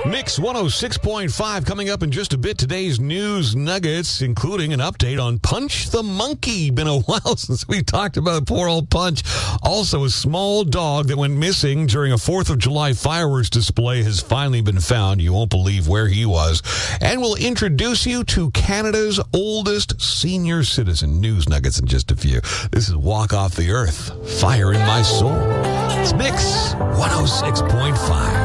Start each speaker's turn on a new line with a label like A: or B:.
A: Mix 106.5 coming up in just a bit. Today's news nuggets, including an update on Punch the Monkey. Been a while since we talked about poor old Punch. Also, a small dog that went missing during a 4th of July fireworks display has finally been found. You won't believe where he was. And we'll introduce you to Canada's oldest senior citizen. News nuggets in just a few. This is Walk Off the Earth, Fire in My Soul. It's Mix 106.5.